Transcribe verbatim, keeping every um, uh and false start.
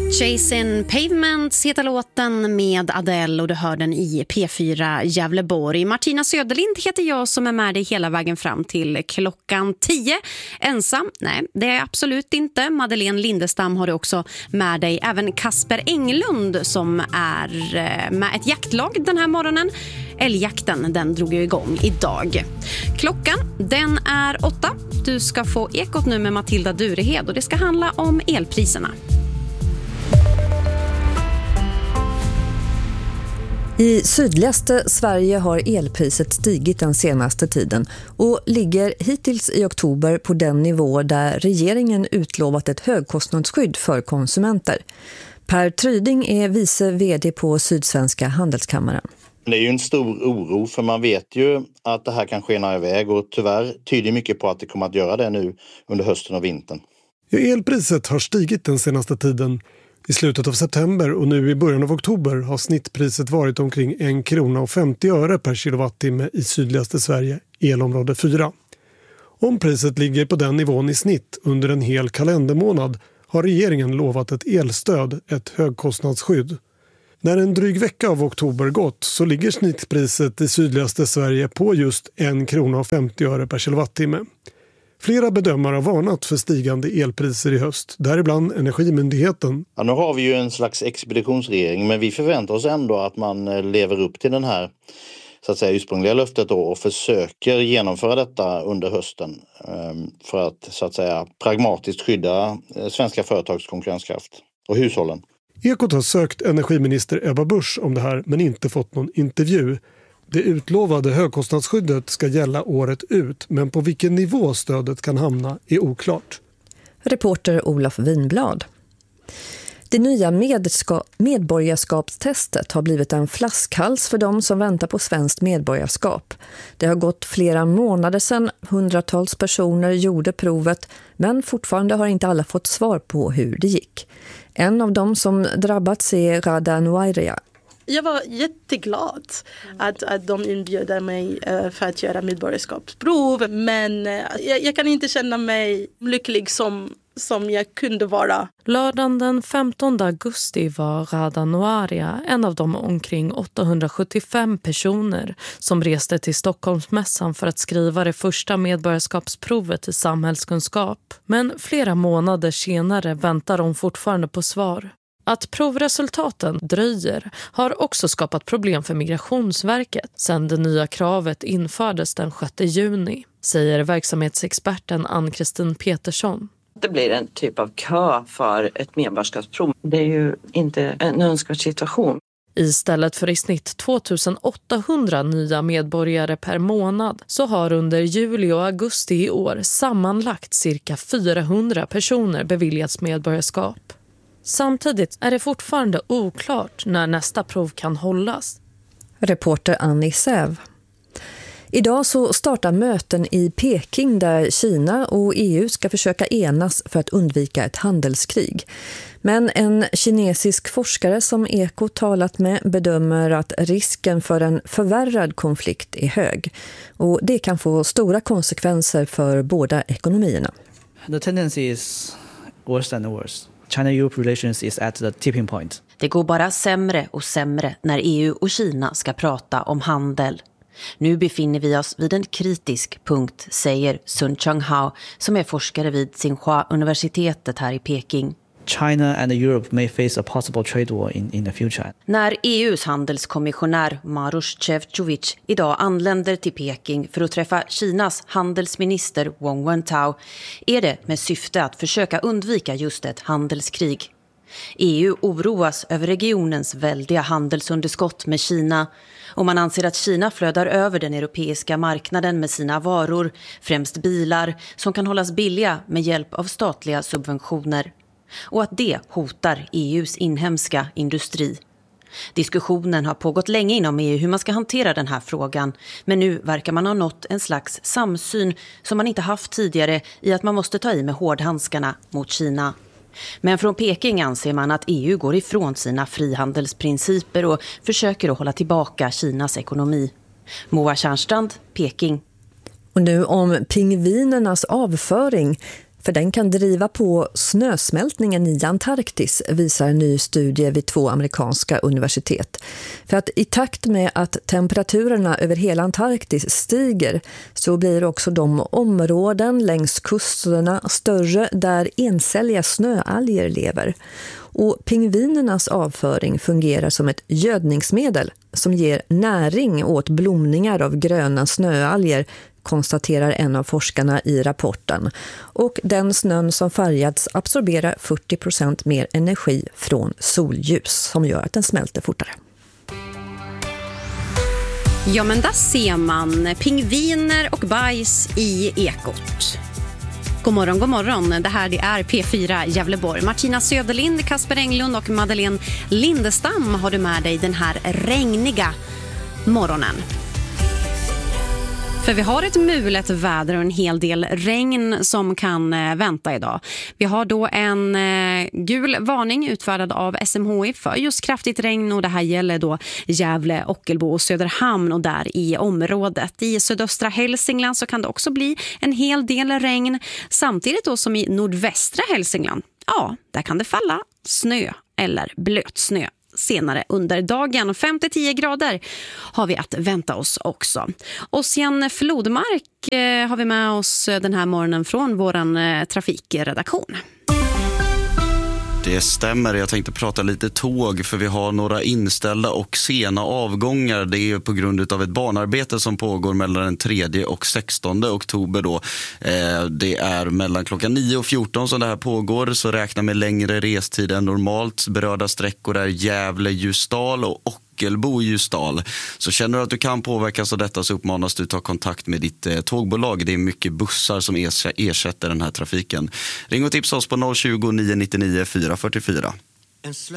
Chasing Pavements heter låten med Adele och du hör den i P fyra Gävleborg. Martina Söderlind heter jag som är med dig hela vägen fram till klockan tio. Ensam? Nej, det är absolut inte. Madeleine Lindestam har du också med dig. Även Kasper Englund som är med ett jaktlag den här morgonen. Älgjakten, den drog ju igång idag. Klockan, den är åtta. Du ska få Ekot nu med Matilda Durehed och det ska handla om elpriserna. I sydligaste Sverige har elpriset stigit den senaste tiden och ligger hittills i oktober på den nivå där regeringen utlovat ett högkostnadsskydd för konsumenter. Per Tryding är vice vd på Sydsvenska Handelskammaren. Det är ju en stor oro för man vet ju att det här kan skena iväg och tyvärr tyder mycket på att det kommer att göra det nu under hösten och vintern. Ja, elpriset har stigit den senaste tiden. I slutet av september och nu i början av oktober har snittpriset varit omkring en krona och femtio öre per kilowattimme i sydligaste Sverige, elområde fyra. Om priset ligger på den nivån i snitt under en hel kalendermånad har regeringen lovat ett elstöd, ett högkostnadsskydd. När en dryg vecka av oktober gått så ligger snittpriset i sydligaste Sverige på just en krona och femtio öre per kilowattimme. Flera bedömare har varnat för stigande elpriser i höst, däribland Energimyndigheten. Ja, nu har vi ju en slags expeditionsregering men vi förväntar oss ändå att man lever upp till den här så att säga, ursprungliga löftet då, och försöker genomföra detta under hösten för att så att säga pragmatiskt skydda svenska företags konkurrenskraft och hushållen. Ekot har sökt energiminister Ebba Busch om det här men inte fått någon intervju. Det utlovade högkostnadsskyddet ska gälla året ut, men på vilken nivå stödet kan hamna är oklart. Reporter Olof Winblad. Det nya medska- medborgarskapstestet har blivit en flaskhals för de som väntar på svenskt medborgarskap. Det har gått flera månader sedan hundratals personer gjorde provet, men fortfarande har inte alla fått svar på hur det gick. En av dem som drabbats är Rada Nuairia. Jag var jätteglad att, att de inbjöd mig för att göra medborgarskapsprov. Men jag, jag kan inte känna mig lycklig som, som jag kunde vara. Lördagen den femtonde augusti var Rada Nuairia en av de omkring åttahundrasjuttiofem personer som reste till Stockholmsmässan för att skriva det första medborgarskapsprovet i samhällskunskap. Men flera månader senare väntar de fortfarande på svar. Att provresultaten dröjer har också skapat problem för Migrationsverket sedan det nya kravet infördes den sjätte juni, säger verksamhetsexperten Ann-Kristin Petersson. Det blir en typ av kö för ett medborgarskapsprov. Det är ju inte en önskvärd situation. Istället för i snitt tvåtusenåttahundra nya medborgare per månad så har under juli och augusti i år sammanlagt cirka fyrahundra personer beviljats medborgarskap. Samtidigt är det fortfarande oklart när nästa prov kan hållas. Reporter Annie Säv. Idag så startar möten i Peking där Kina och E U ska försöka enas för att undvika ett handelskrig. Men en kinesisk forskare som Ekot talat med bedömer att risken för en förvärrad konflikt är hög. Och det kan få stora konsekvenser för båda ekonomierna. The tendency is worse and worse. China-Europe relations is at the tipping point. Det går bara sämre och sämre när E U och Kina ska prata om handel. Nu befinner vi oss vid en kritisk punkt, säger Sun Chang-hao som är forskare vid Tsinghua-universitetet här i Peking. China and Europe may face a possible trade war in, in the future. När E U:s handelskommissionär Maroš Šefčovič idag anländer till Peking för att träffa Kinas handelsminister Wang Wentao är det med syfte att försöka undvika just ett handelskrig. E U oroas över regionens väldiga handelsunderskott med Kina och man anser att Kina flödar över den europeiska marknaden med sina varor, främst bilar, som kan hållas billiga med hjälp av statliga subventioner. Och att det hotar E U:s inhemska industri. Diskussionen har pågått länge inom E U hur man ska hantera den här frågan, men nu verkar man ha nått en slags samsyn som man inte haft tidigare i att man måste ta i med hårdhandskarna mot Kina. Men från Peking anser man att E U går ifrån sina frihandelsprinciper och försöker att hålla tillbaka Kinas ekonomi. Moa Tjärnstrand, Peking. Och nu om pingvinernas avföring. För den kan driva på snösmältningen i Antarktis, visar en ny studie vid två amerikanska universitet. För att i takt med att temperaturerna över hela Antarktis stiger så blir också de områden längs kusterna större där encelliga snöalger lever. Och pingvinernas avföring fungerar som ett gödningsmedel som ger näring åt blomningar av gröna snöalger, konstaterar en av forskarna i rapporten. Och den snön som färgats absorberar fyrtio procent mer energi från solljus som gör att den smälter fortare. Ja, men där ser man pingviner och bajs i Ekot. God morgon, god morgon. Det här det är P fyra Gävleborg. Martina Söderlind, Kasper Englund och Madeleine Lindestam har du med dig den här regniga morgonen. För vi har ett mulet väder och en hel del regn som kan vänta idag. Vi har då en gul varning utfärdad av S M H I för just kraftigt regn, och det här gäller då Gävle, Ockelbo och Söderhamn och där i området. I sydöstra Hälsingland så kan det också bli en hel del regn, samtidigt då som i nordvästra Hälsingland. Ja, där kan det falla snö eller blötsnö senare under dagen. fem till tio grader har vi att vänta oss också. Och sen Flodmark eh, har vi med oss den här morgonen från våran eh, trafikredaktion. Det stämmer, jag tänkte prata lite tåg för vi har några inställda och sena avgångar. Det är på grund av ett banarbete som pågår mellan den tredje och sextonde oktober då. Eh, det är mellan klockan nio och fjorton som det här pågår, så räkna med längre restid än normalt. Berörda sträckor är Gävle, Ljusdal och Ockelbo, Ljusdal. Så känner du att du kan påverkas av detta så uppmanas du ta kontakt med ditt eh, tågbolag. Det är mycket bussar som ersätter den här trafiken. Ring och tipsa oss på noll tjugo, nio nio nio, fyra fyra fyra.